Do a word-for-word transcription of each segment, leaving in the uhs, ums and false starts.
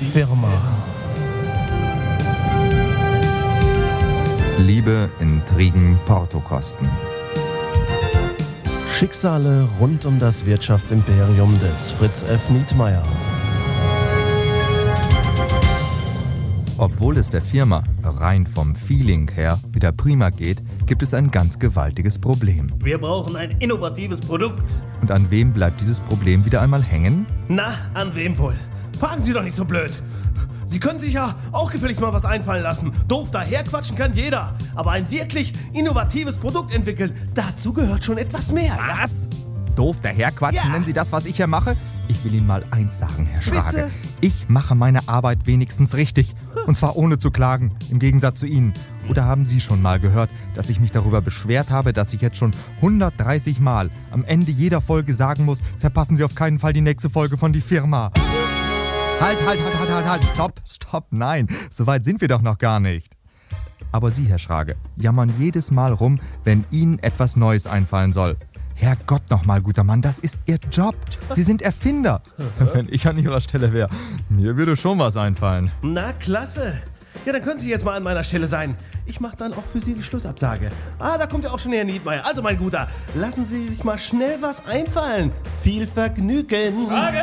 Firma. Liebe, Intrigen, Portokosten. Schicksale rund um das Wirtschaftsimperium des Fritz F. Nietmeyer. Obwohl es der Firma rein vom Feeling her wieder prima geht, gibt es ein ganz gewaltiges Problem. Wir brauchen ein innovatives Produkt. Und an wem bleibt dieses Problem wieder einmal hängen? Na, an wem wohl? Fragen Sie doch nicht so blöd. Sie können sich ja auch gefälligst mal was einfallen lassen. Doof daherquatschen kann jeder. Aber ein wirklich innovatives Produkt entwickeln, dazu gehört schon etwas mehr. Was? Doof daherquatschen, Ja. nennen Sie das, was ich hier mache? Ich will Ihnen mal eins sagen, Herr Schrage. Bitte? Ich mache meine Arbeit wenigstens richtig. Und zwar ohne zu klagen, im Gegensatz zu Ihnen. Oder haben Sie schon mal gehört, dass ich mich darüber beschwert habe, dass ich jetzt schon hundertdreißig Mal am Ende jeder Folge sagen muss, verpassen Sie auf keinen Fall die nächste Folge von Die Firma. Halt, halt, halt, halt, halt, halt, stopp, stopp, nein, so weit sind wir doch noch gar nicht. Aber Sie, Herr Schrage, jammern jedes Mal rum, wenn Ihnen etwas Neues einfallen soll. Herrgott nochmal, guter Mann, das ist Ihr Job. Sie sind Erfinder. Wenn ich an Ihrer Stelle wäre, mir würde schon was einfallen. Na, klasse. Ja, dann können Sie jetzt mal an meiner Stelle sein. Ich mache dann auch für Sie die Schlussabsage. Ah, da kommt ja auch schon Herr Nietmeyer. Also, mein Guter, lassen Sie sich mal schnell was einfallen. Viel Vergnügen. Frage?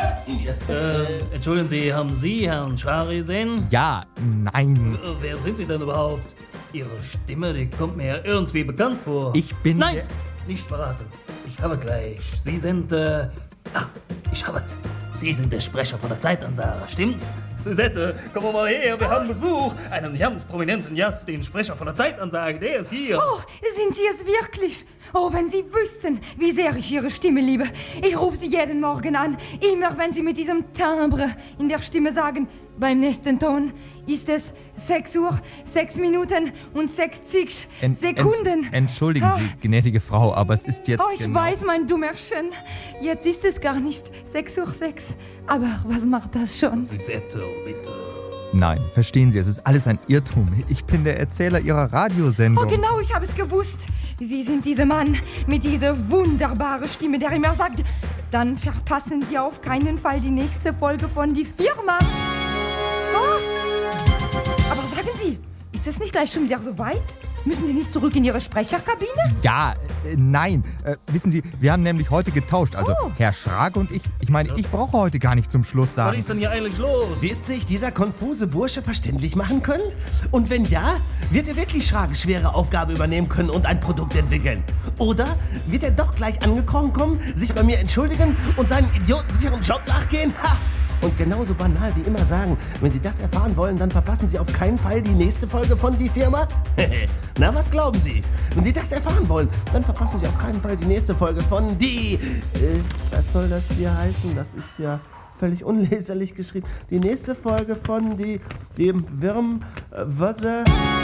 Äh, entschuldigen Sie, haben Sie Herrn Schrage gesehen? Ja, nein. Äh, wer sind Sie denn überhaupt? Ihre Stimme, die kommt mir ja irgendwie bekannt vor. Ich bin Nein, der- nicht verraten. Ich habe gleich. Sie sind, äh... Ah, ich habe es. Sie sind der Sprecher von der Zeitansage, stimmt's? Suzette, komm mal her, wir haben Besuch. Einen ganz prominenten Gast, den Sprecher von der Zeitansage, der ist hier. Oh, sind Sie es wirklich? Oh, wenn Sie wüssten, wie sehr ich Ihre Stimme liebe. Ich rufe Sie jeden Morgen an, immer wenn Sie mit diesem Timbre in der Stimme sagen, beim nächsten Ton ist es sechs Uhr, sechs Minuten und sechzig Ent- Sekunden. ent- Entschuldigen Ah. Sie, gnädige Frau, aber es ist jetzt Oh, ich genau... weiß, mein Dummerchen. Jetzt ist es gar nicht sechs Uhr sechs. Aber was macht das schon? Suzette, bitte. Nein, verstehen Sie, es ist alles ein Irrtum. Ich bin der Erzähler Ihrer Radiosendung. Oh, genau, ich habe es gewusst. Sie sind dieser Mann mit dieser wunderbaren Stimme, der immer sagt, dann verpassen Sie auf keinen Fall die nächste Folge von Die Firma. Oh. Aber sagen Sie, ist es nicht gleich schon wieder so weit? Müssen Sie nicht zurück in Ihre Sprecherkabine? Ja, äh, nein. Äh, wissen Sie, wir haben nämlich heute getauscht. Also Oh. Herr Schrage und ich. Ich meine, ich brauche heute gar nicht zum Schluss Was sagen. ist denn hier eigentlich los? Wird sich dieser konfuse Bursche verständlich machen können? Und wenn ja, wird er wirklich Schrages schwere Aufgabe übernehmen können und ein Produkt entwickeln? Oder wird er doch gleich angekrochen kommen, sich bei mir entschuldigen und seinen idiotensicheren Job nachgehen? Ha! Und genauso banal wie immer sagen, wenn Sie das erfahren wollen, dann verpassen Sie auf keinen Fall die nächste Folge von Die Firma? Na, was glauben Sie? Wenn Sie das erfahren wollen, dann verpassen Sie auf keinen Fall die nächste Folge von Die... Äh, was soll das hier heißen? Das ist ja völlig unleserlich geschrieben. Die nächste Folge von Die... dem Wirm... Äh, Wörter...